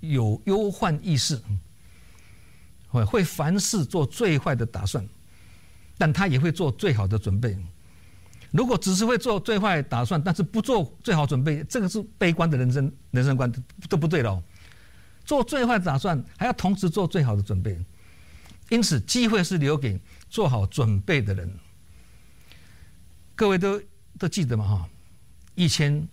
有忧患意识，会凡事做最坏的打算，但他也会做最好的准备。如果只是会做最坏打算，但是不做最好准备，这个是悲观的人生观，都不对了。做最坏的打算，还要同时做最好的准备。因此，机会是留给做好准备的人。各位都记得嘛？哈，以前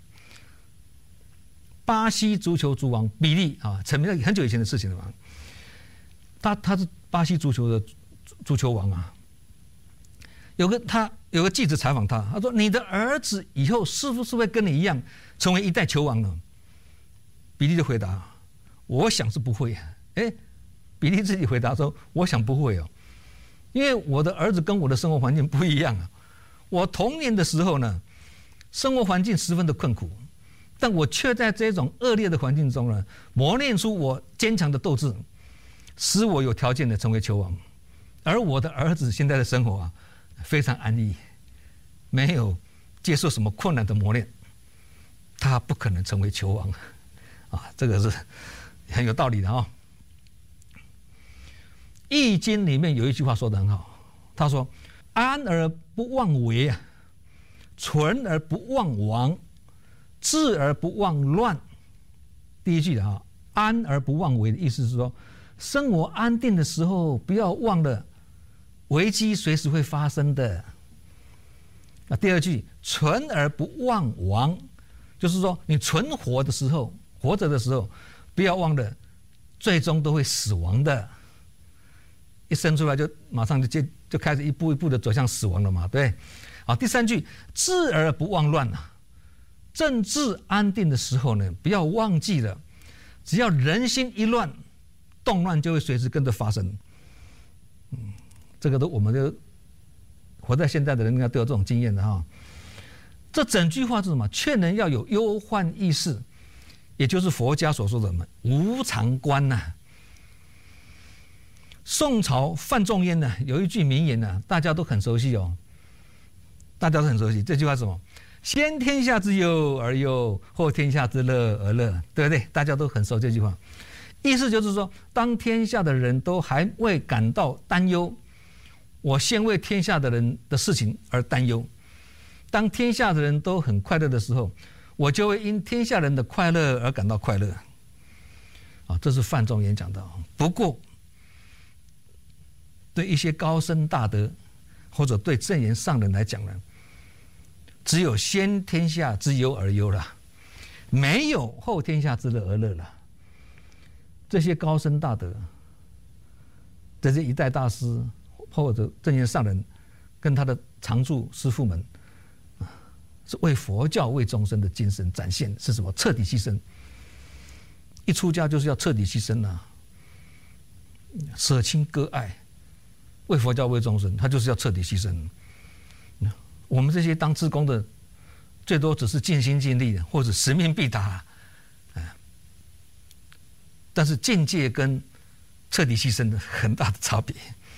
巴西足球主王比利啊，成名很久以前的事情了嘛。他是巴西足球的足球王啊。有个记者采访他，他说：“你的儿子以后是不是会跟你一样成为一代球王呢？”比利就回答：“我想是不会。”比利自己回答说：“我想不会哦，因为我的儿子跟我的生活环境不一样啊。我童年的时候呢，生活环境十分的困苦，但我却在这种恶劣的环境中呢，磨练出我坚强的斗志，使我有条件的成为球王。而我的儿子现在的生活啊，非常安逸，没有接受什么困难的磨练，他不可能成为球王啊。这个是很有道理的啊。易经里面有一句话说得很好，他说：“安而不忘为啊，存而不忘亡，治而不忘乱。”第一句的啊，安而不忘为的意思是说，生活安定的时候，不要忘了危机随时会发生的。第二句，存而不忘亡，就是说你存活的时候，活着的时候，不要忘了最终都会死亡的。一生出来就马上就开始一步一步的走向死亡了嘛，对。好，第三句，治而不忘乱啊，政治安定的时候呢，不要忘记了，只要人心一乱，动乱就会随时跟着发生。这个我们都活在现在的人应该都有这种经验的哈。这整句话是什么？劝人要有忧患意识，也就是佛家所说的什么无常观呐。宋朝范仲淹呢有一句名言呢，大家都很熟悉哦，大家都很熟悉。这句话是什么？先天下之忧而忧，后天下之乐而乐，对不对？大家都很熟这句话。意思就是说，当天下的人都还未感到担忧，我先为天下的人的事情而担忧。当天下的人都很快乐的时候，我就会因天下人的快乐而感到快乐。啊，这是范仲淹讲的。不过，对一些高僧大德或者对正言上人来讲呢，只有先天下之忧而忧了，没有后天下之乐而乐了。这些高僧大德，这些一代大师或者正言上人跟他的常住师父们，是为佛教为众生的精神展现是什么？彻底牺牲。一出家就是要彻底牺牲啊，舍亲割爱，为佛教为众生，他就是要彻底牺牲。我们这些当志工的，最多只是尽心尽力的，或者使命必达，但是境界跟彻底牺牲的很大的差别。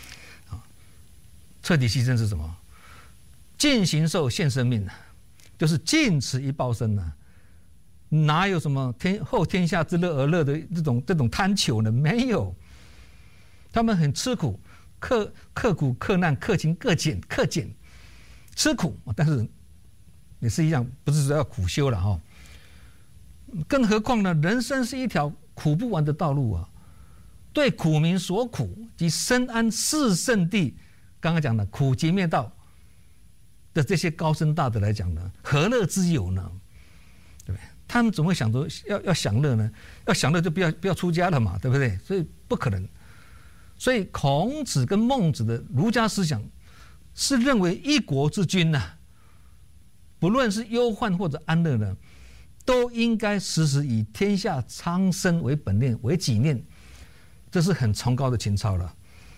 彻底牺牲是什么？尽形寿献生命，就是尽此一报身呐。哪有什么后天下之乐而乐的这种贪求呢？没有，他们很吃苦。刻苦克难克勤克俭，吃苦，但是也是一样，不是说要苦修了哈。更何况呢，人生是一条苦不完的道路啊。对苦民所苦及深谙四圣谛，刚刚讲的苦集灭道的这些高僧大德来讲呢，何乐之有呢？对不对？他们总会想着要享乐呢，要享乐就不要出家了嘛，对不对？所以不可能。所以孔子跟孟子的儒家思想是认为一国之君呐，不论是忧患或者安乐呢，都应该时时以天下苍生为本念为己念，这是很崇高的情操了。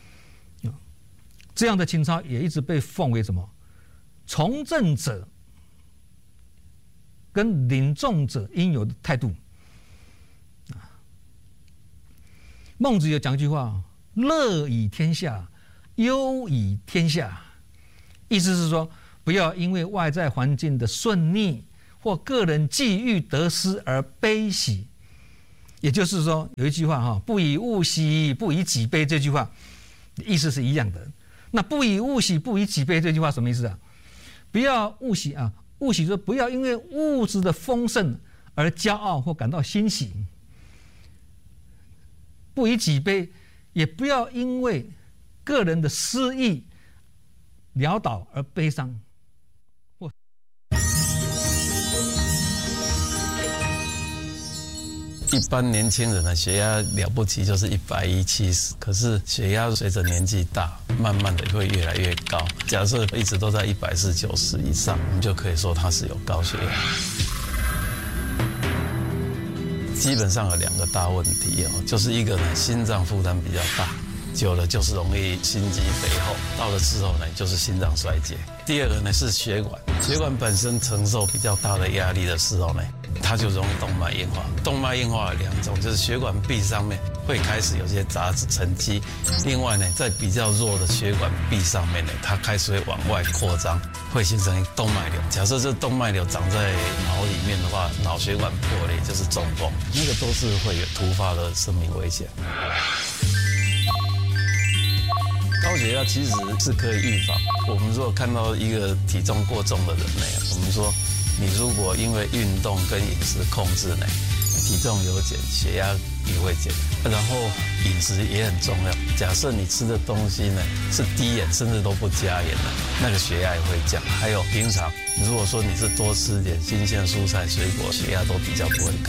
这样的情操也一直被奉为什么？从政者跟领众者应有的态度。孟子有讲一句话，乐以天下，忧以天下。意思是说，不要因为外在环境的顺逆或个人际遇得失而悲喜， 也就是说有一句话哈，不以物喜，不以己悲，这句话意思是一样的。那不以物喜，不以己悲这句话什么意思啊？不要物喜啊，物喜说不要因为物质的丰盛而骄傲或感到欣喜，不以己悲，也不要因为个人的失意潦倒而悲伤。 一般年轻人的血压了不起就是110/70，可是血压随着年纪大，慢慢的会越来越高。假设一直都在140/90以上，你就可以说他是有高血压。基本上有2个大问题哦，就是一个呢，心脏负担比较大，久了就是容易心肌肥厚，到了之后呢就是心脏衰竭。第二个呢是血管本身承受比较大的压力的时候呢，它就容易动脉硬化。动脉硬化有2种，就是血管壁上面会开始有些杂质沉积，另外呢，在比较弱的血管壁上面呢，它开始会往外扩张，会形成动脉瘤。假设这动脉瘤长在脑里面的话，脑血管破裂就是中风，那个都是会有突发的生命危险。高血压其实是可以预防。我们如果看到一个体重过重的人呢，我们说你如果因为运动跟饮食控制呢，体重有减，血压也会减。然后饮食也很重要。假设你吃的东西呢是低盐，甚至都不加盐的，那个血压也会降。还有平常如果说你是多吃点新鲜蔬菜水果，血压都比较不会高。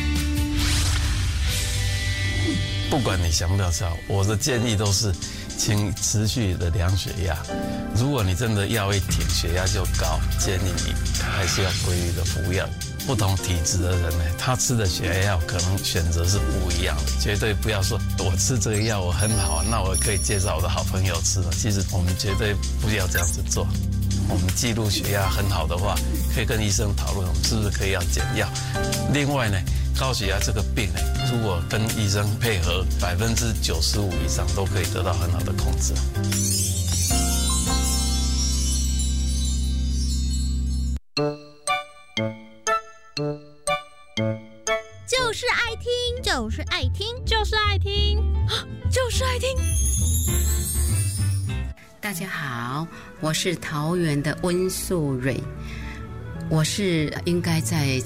不管你想不想，我的建议都是请持续的量血压。如果你真的药一停，血压就高，建议你还是要规律的服药。不同体质的人呢，他吃的血压药可能选择是不一样的，绝对不要说我吃这个药我很好，那我可以介绍我的好朋友吃了。其实我们绝对不要这样子做。我们记录血压很好的话，可以跟医生讨论我们是不是可以要减药。另外呢，高血压这个病呢，如果跟医生配合，95%以上都可以得到很好的控制。 就是爱听，就是爱听，就是爱听，就是爱听。 大家好，我是桃园的温素蕊。我是应该在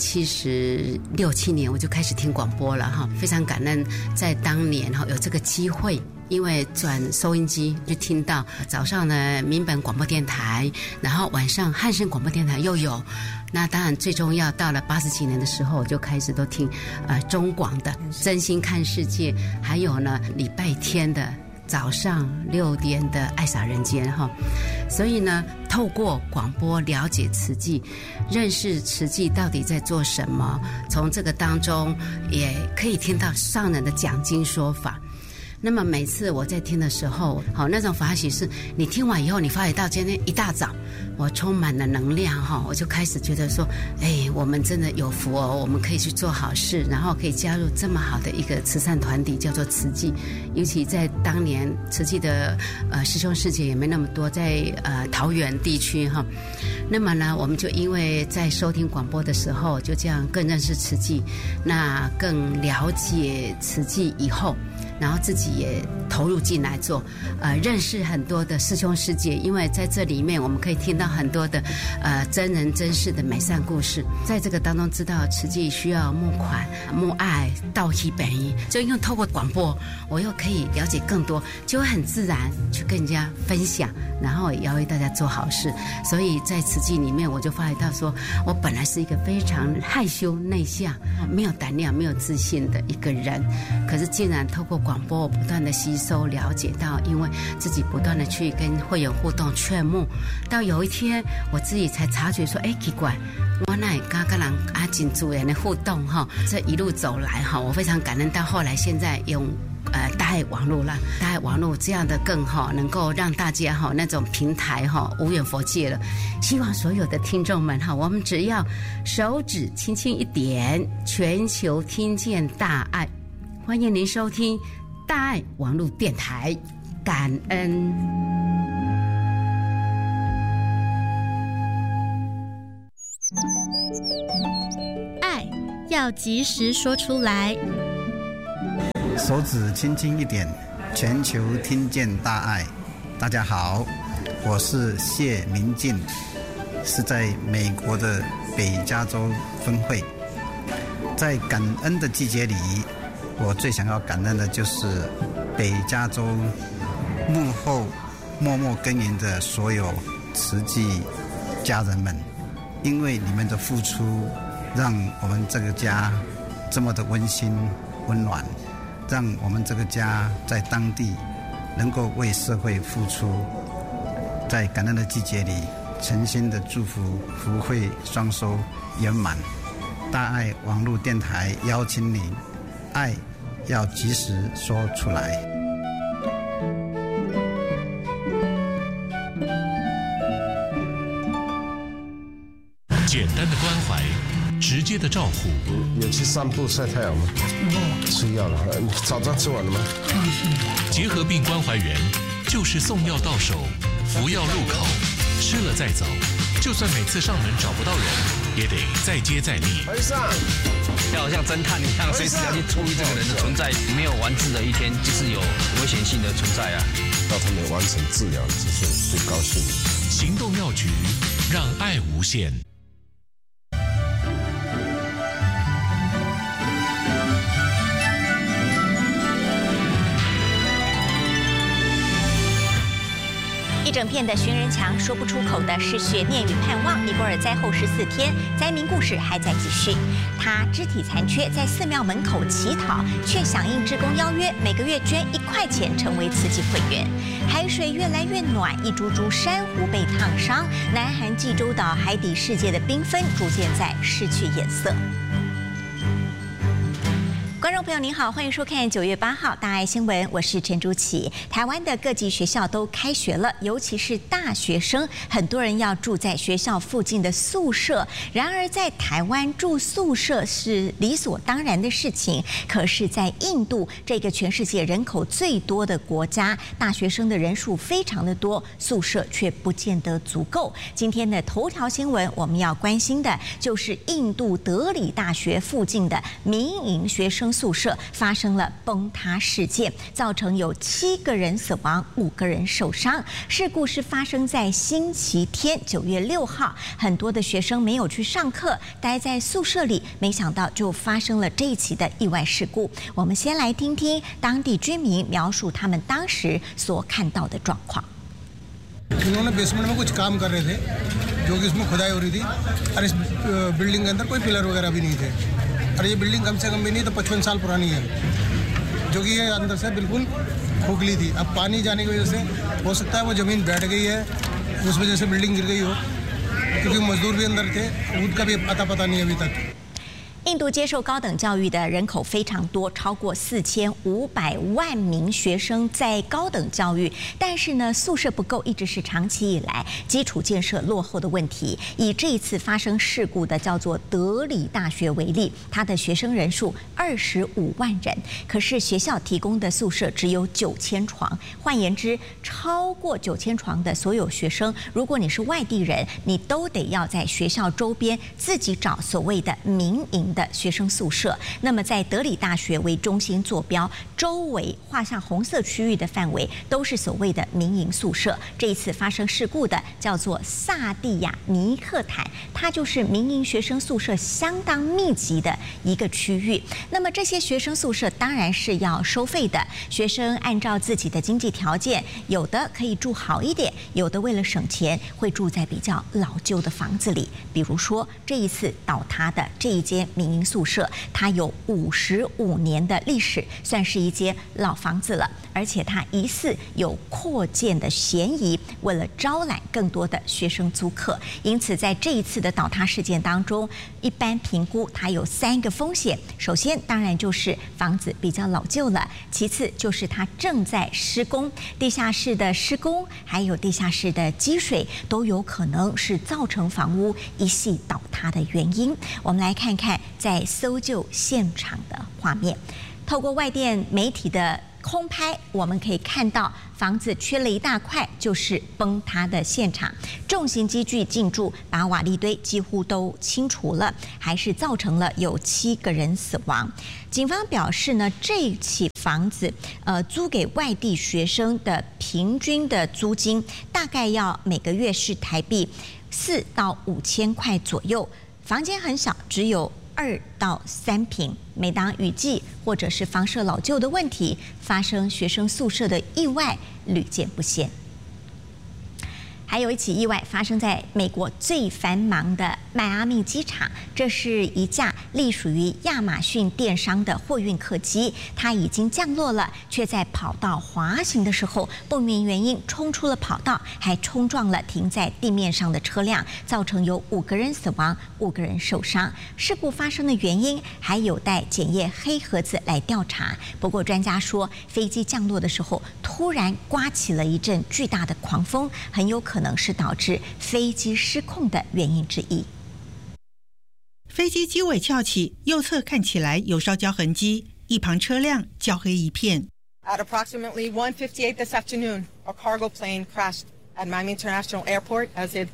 76、7年我就开始听广播了哈，非常感恩在当年哈有这个机会，因为转收音机就听到早上呢民本广播电台，然后晚上汉声广播电台又有。那当然最重要，到了80几年的时候，我就开始都听中广的真心看世界，还有呢礼拜天的早上6点的爱洒人间哈。所以呢，透过广播了解慈济，认识慈济到底在做什么，从这个当中也可以听到上人的讲经说法。那么每次我在听的时候，好，那种法喜是你听完以后，你发觉到今天一大早我充满了能量哈，我就开始觉得说，我们真的有福哦，我们可以去做好事，然后可以加入这么好的一个慈善团体，叫做慈济。尤其在当年慈济的师兄师姐也没那么多，在桃园地区哈。那么呢，我们就因为在收听广播的时候，就这样更认识慈济，那更了解慈济以后，然后自己也投入进来做，认识很多的师兄师姐，因为在这里面我们可以听到很多的真人真事的美善故事，在这个当中知道慈济需要募款、募爱、道义本意，就因为透过广播，我又可以了解更多，就会很自然去跟人家分享，然后也要为大家做好事。所以在慈济里面，我就发觉到说，我本来是一个非常害羞内向、没有胆量、没有自信的一个人，可是竟然透过广播，我不断的吸收了解到，因为自己不断的去跟会员互动劝募，到有一天我自己才察觉说，奇怪，我那跟人真自然的互动哈，这一路走来哈，我非常感恩。到后来现在用大爱网络啦，大爱网络这样的更好，能够让大家哈那种平台哈无远佛界了。希望所有的听众们哈，我们只要手指轻轻一点，全球听见大爱。欢迎您收听大爱网络电台，感恩。 爱要及时说出来。 手指轻轻一点，全球听见大爱。大家好，我是谢明进，是在美国的北加州分会。在感恩的季节里，我最想要感恩的就是北加州幕后默默耕耘的所有慈济家人们，因为你们的付出，让我们这个家这么的温馨温暖，让我们这个家在当地能够为社会付出。在感恩的季节里，诚心的祝福福慧双收圆满。大爱网络电台邀请你，爱要及时说出来。 简单的关怀，直接的照顾。 有去散步晒太阳吗？吃药了，早餐吃完了吗？ 结核病关怀员就是送药到手，服药入口，吃了再走。就算每次上门找不到人，也得再接再厉。 要像侦探一样，随时要去注意这个人的存在。没有完治的一天，就是有危险性的存在啊。 到他们完成治疗，这是最高兴的。 行动药局，让爱无限。 一整片的寻人墙，说不出口的是悬念与盼望。尼泊尔灾后14天，灾民故事还在继续。他肢体残缺，在寺庙门口乞讨，却响应志工邀约，每个月捐1块钱成为慈济会员。海水越来越暖，一株株珊瑚被烫伤，南韩济州岛海底世界的缤纷逐渐在失去颜色。观众朋友您好，欢迎收看9月8号大爱新闻，我是陈朱琪。台湾的各级学校都开学了，尤其是大学生，很多人要住在学校附近的宿舍。然而，在台湾住宿舍是理所当然的事情，可是，在印度这个全世界人口最多的国家，大学生的人数非常的多，宿舍却不见得足够。今天的头条新闻，我们要关心的就是印度德里大学附近的民营学生宿舍发生了崩塌事件，造成有7个人死亡，5个人受伤。事故是发生在星期天9月6号，很多的学生没有去上课，待在宿舍里，没想到就发生了这一起的意外事故。我们先来听听当地居民描述他们当时所看到的状况。 इन्होंने बेसमेंट में कुछ काम कर रहे थे, जो कि इसमें खुदाई हो रही थी, और इस बिल्डिंग के अंदर कोई पिलर वगैरह भी नहीं थे, और ये बिल्डिंग कम से कम भी नहीं तो 55 साल पुरानी है, जो कि ये अंदर से बिल्कुल खोखली थी। अब पानी जाने की वजह से हो सकता है वो ज़मीन बैठ गई है, उस वजह से बिल्डिंग गिर गई हो, क्योंकि मजदूर भी अंदर थे, उनका भी पता नहीं अभी तक। 印度接受高等教育的人口非常多，超过4500万名学生在高等教育，但是呢，宿舍不够一直是长期以来基础建设落后的问题。以这一次发生事故的叫做德里大学为例，它的学生人数25万人，可是学校提供的宿舍只有9000床，换言之，超过9000床的所有学生，如果你是外地人，你都得要在学校周边自己找所谓的民营的学生宿舍。那么在德里大学为中心坐标，周围画下红色区域的范围都是所谓的民营宿舍。这一次发生事故的叫做萨蒂亚尼克坦，它就是民营学生宿舍相当密集的一个区域。那么这些学生宿舍当然是要收费的，学生按照自己的经济条件，有的可以住好一点，有的为了省钱会住在比较老旧的房子里。比如说这一次倒塌的这一间民营宿舍，它有55年的历史，算是一间老房子了，而且它疑似有扩建的嫌疑，为了招揽更多的学生租客。因此在这一次的倒塌事件当中，一般评估它有3个风险。首先当然就是房子比较老旧了，其次就是它正在施工，地下室的施工还有地下室的积水都有可能是造成房屋一系倒塌的原因。我们来看看在搜救现场的画面。透过外电媒体的空拍我们可以看到房子缺了一大块，就是崩塌的现场。重型机具进驻，把瓦砾堆几乎都清除了，还是造成了有7个人死亡。警方表示呢，这起房子租给外地学生的平均的租金大概要每个月是台币4到5千块左右，房间很小，只有2到3坪。每当雨季或者是房舍老旧的问题发生，学生宿舍的意外屡见不鲜。还有一起意外发生在美国最繁忙的迈阿密机场，这是一架隶属于亚马逊电商的货运客机，它已经降落了，却在跑道滑行的时候不明原因冲出了跑道，还冲撞了停在地面上的车辆，造成有5个人死亡，5个人受伤。事故发生的原因还有待检验黑盒子来调查。不过专家说，飞机降落的时候突然刮起了一阵巨大的狂风，很有可能是导致飞机失控的原因之一。 飞机机尾翘起，右侧看起来有烧焦痕迹，一旁车辆焦黑一片。 At approximately 1:58 this afternoon, a cargo plane crashed at Miami International Airport as it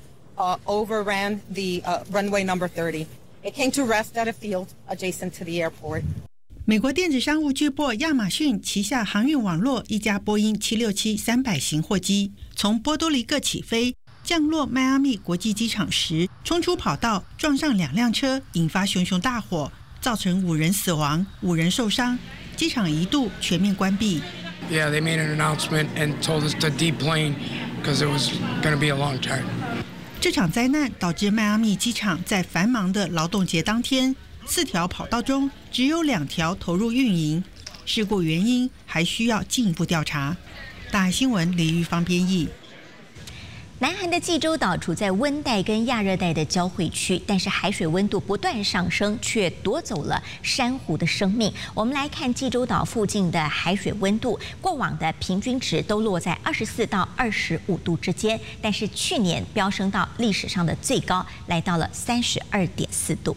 overran the runway number 30. It came to rest at a field adjacent to the airport. 美国电子商务巨擘亚马逊旗下航运网络一架波音767-300型货机从波多黎各起飞，降落迈阿密国际机场时，冲出跑道撞上2辆车，引发熊熊大火，造成5人死亡，5人受伤，机场一度全面关闭。 Yeah, they made an announcement and told us to deplane because it was going to be a long time. 这场灾难导致迈阿密机场在繁忙的劳动节当天，4条跑道中只有2条投入运营，事故原因还需要进一步调查。大爱新闻李玉芳编译。 南韩的济州岛处在温带跟亚热带的交汇区，但是海水温度不断上升，却夺走了珊瑚的生命。我们来看济州岛附近的海水温度，过往的平均值都落在24到25度之间，但是去年飙升到历史上的最高，来到了32.4度。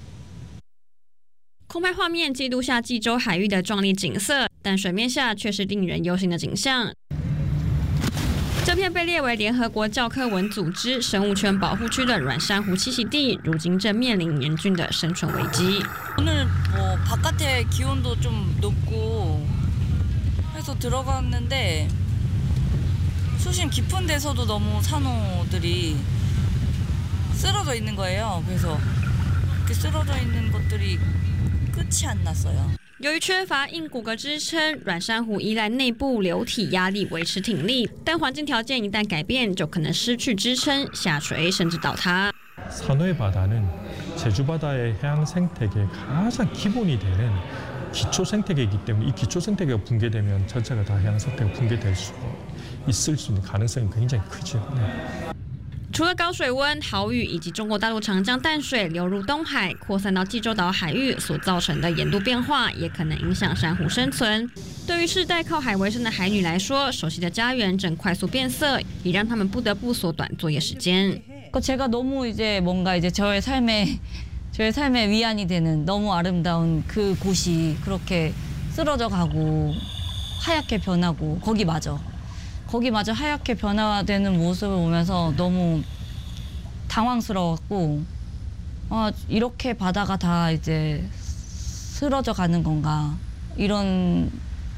空拍画面记录下济州海域的壮丽景色，但水面下却是令人忧心的景象。这片被列为联合国教科文组织生物圈保护区的软珊瑚栖息地，如今正面临严峻的生存危机。 오늘 바깥에 기온도 좀 높고 해서 들어갔는데 수심 깊은 데서도 너무 산호들이 쓰러져 있는 거예요. 그래서 이렇게 쓰러져 있는 것들이 끝이 안 났어요. 由于缺乏硬骨骼支撑，软珊瑚依赖内部流体压力维持挺立，但环境条件一旦改变，就可能失去支撑，下垂甚至倒塌。 산호의 바다는 제주 바다의 해양 생태계의 가장 기본이 되는 기초 생태계이기 때문에 이 기초 생태계가 붕괴되면 전체가 다 해양 생태계가 붕괴될 수 있을 수 있는 가능성이 굉장히 크죠. 네. 除了高水温、豪雨以及中国大陆长江淡水流入东海，扩散到济州岛海域所造成的盐度变化，也可能影响珊瑚生存。对于世代靠海为生的海女来说，熟悉的家园正快速变色，也让他们不得不缩短作业时间。 제가 너무 이제 뭔가 이제 저의 삶의 위안이 되는 너무 아름다운 그 곳이 그렇게 쓰러져 가고 하얗게 변하고 거기마저 하얗게 변화되는 모습을 보면서 너무 당황스러웠고 이렇게 바다가 다 이제 쓰러져 가는 건가 이런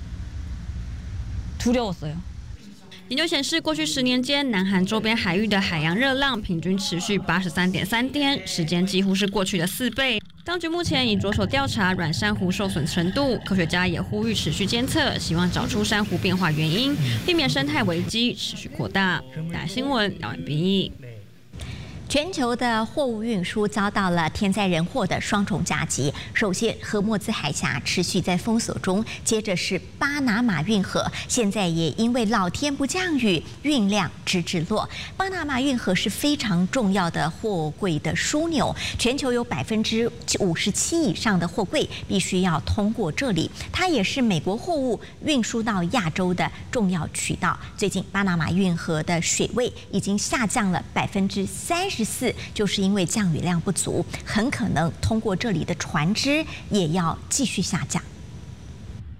두려웠어요. 研究显示，过去10年间，南韩周边海域的海洋热浪平均持续83.3天，时间几乎是过去的4倍。当局目前已着手调查软珊瑚受损程度，科学家也呼吁持续监测，希望找出珊瑚变化原因，避免生态危机持续扩大。大新闻姚婉编译。 全球的货物运输遭到了天灾人祸的双重夹击。首先，荷默兹海峡持续在封锁中；接着是巴拿马运河，现在也因为老天不降雨，运量直落。巴拿马运河是非常重要的货柜的枢纽，全球有57%以上的货柜必须要通过这里。它也是美国货物运输到亚洲的重要渠道。最近，巴拿马运河的水位已经下降了34%。 就是因为降雨量不足，很可能通过这里的船只也要继续下降。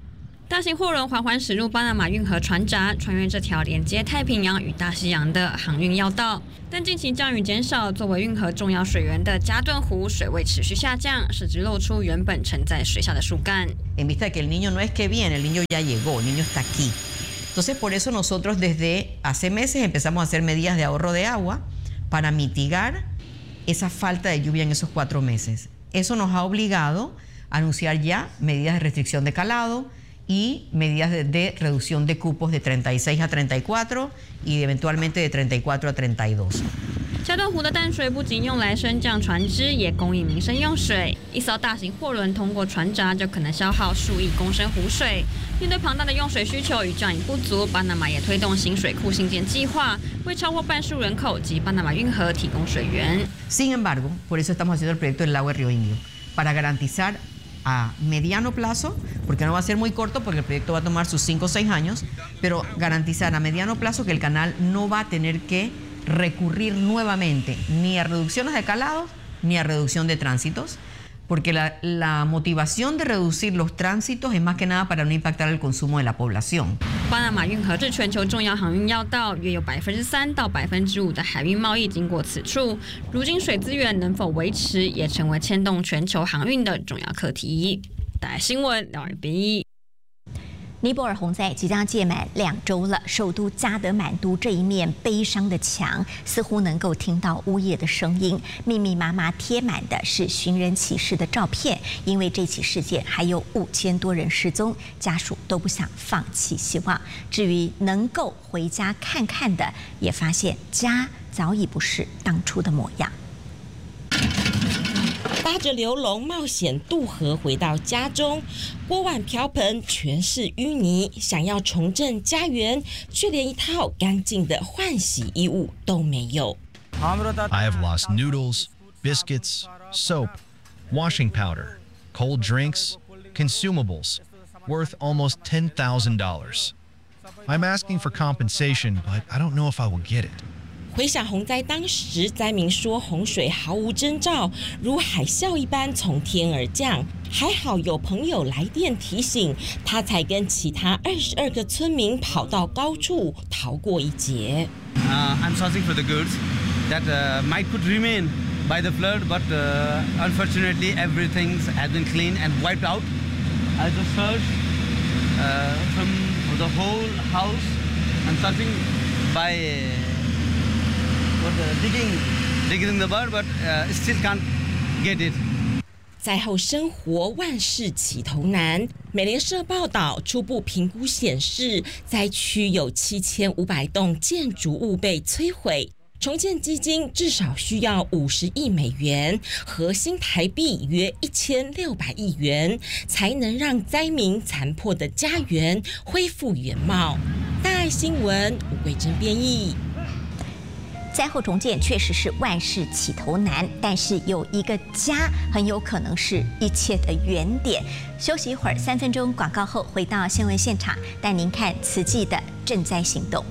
大型货轮缓缓驶入巴拿马运河船闸，穿越这条连接太平洋与大西洋的航运要道。但近期降雨减少，作为运河重要水源的加顿湖水位持续下降，使之露出原本沉在水下的树干。 En vista que el niño no es que viene, el niño ya llegó, el niño está aquí. Entonces, por eso nosotros desde hace meses empezamos a hacer medidas de ahorro de agua para mitigar esa falta de lluvia en esos 4 meses. Eso nos ha obligado a anunciar ya medidas de restricción de calado y medidas de reducción de cupos de 36 a 34 y eventualmente de 34 a 32. 加顿湖的淡水不仅用来升降船只，也供应民生用水。一艘大型货轮通过船闸，就可能消耗数亿公升湖水。面对庞大的用水需求与降雨不足，巴拿马也推动新水库兴建计划，为超过半数人口及巴拿马运河提供水源。 Sin embargo, por eso estamos haciendo el proyecto del lago de Río Indio, para garantizar a mediano plazo, porque no va a ser muy corto, porque el proyecto va a tomar sus 5 o 6 años, pero garantizar a mediano plazo que el canal no va a tener que recurrir nuevamente ni a reducciones de calados ni a reducción de tránsitos, porque la motivación de reducir los tránsitos es más que nada para no impactar el consumo de la población. 巴拿马运河是全球重要航运要道，约有3%到5%的海运贸易经过此处。如今水资源能否维持，也成为牵动全球航运的重要课题。大爱新闻廖尔斌。 尼泊尔洪灾即将届满2周了，首都加德满都这一面悲伤的墙，似乎能够听到呜咽的声音，密密麻麻贴满的是寻人启事的照片。因为这起事件还有5000多人失踪，家属都不想放弃希望。至于能够回家看看的，也发现家早已不是当初的模样。 搭着流笼冒险渡河回到家中，锅碗瓢盆全是淤泥，想要重振家园，却连一套干净的换洗衣物都没有。 I have lost noodles, biscuits, soap, washing powder, cold drinks, consumables, worth almost $10,000. I'm asking for compensation, but I don't know if I will get it. 回想洪灾当时，灾民说洪水毫无征兆，如海啸一般从天而降。还好有朋友来电提醒，他才跟其他22个村民跑到高处逃过一劫。 I'm searching for the goods that might could remain by the flood, but unfortunately everything has been cleaned and wiped out. I just searched from the whole house. I'm searching by digging the bird, but still can't get it. 灾后生活万事起头难。美联社报道，初步评估显示，灾区有7500栋建筑物被摧毁，重建基金至少需要50亿美元，合新台币约1600亿元，才能让灾民残破的家园恢复原貌。大爱新闻吴桂珍编译。 灾后重建确实是万事起头难，但是有一个家很有可能是一切的原点。休息一会儿，3分钟广告后回到新闻现场，带您看慈济的赈灾行动。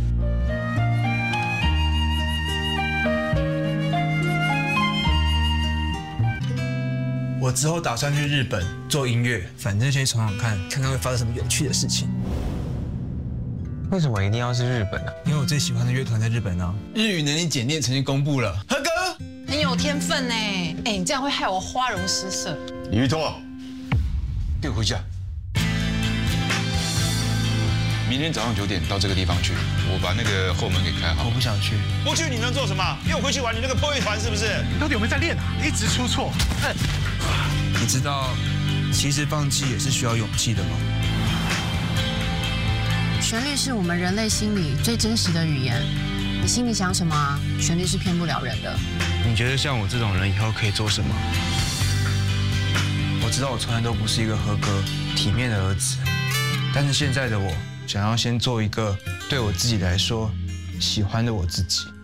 我之后打算去日本做音乐，反正先闯闯看，看看会发生什么有趣的事情。 为什么一定要是日本呢？ 因为我最喜欢的乐团在日本啊。日语能力检定成绩公布了，合格。 很有天分呢，你这样会害我花容失色。 李玉通，给我回家。明天早上9点到这个地方去，我把那个后门给开好。 我不想去。 不去你能做什么？又回去玩你那个破乐团是不是？ 你到底有没有在练啊？一直出错。你知道，其实放弃也是需要勇气的吗？ 旋律是我们人类心里最真实的语言，你心里想什么啊？旋律是骗不了人的。 你觉得像我这种人以后可以做什么？我知道我从来都不是一个合格、体面的儿子，但是现在的我想要先做一个对我自己来说喜欢的我自己。